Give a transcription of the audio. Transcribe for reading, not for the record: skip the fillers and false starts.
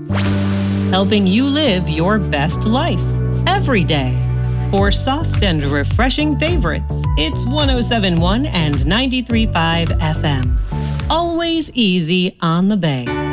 helping you live your best life every day. For soft and refreshing favorites, it's 107.1 and 93.5 FM. Always easy on the Bay.